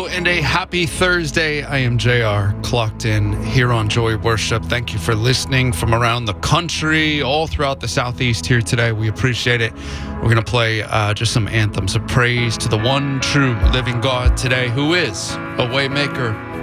Hello and a happy Thursday. I am JR, clocked in here on Joy Worship. Thank you for listening from around the country, all throughout the Southeast here today. We appreciate it. We're going to play just some anthems of praise to the one true living God today, who is a way maker,